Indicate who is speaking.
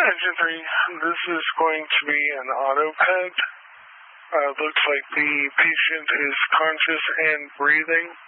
Speaker 1: Engine 3, this is going to be an auto-ped. Looks like the patient is conscious and breathing.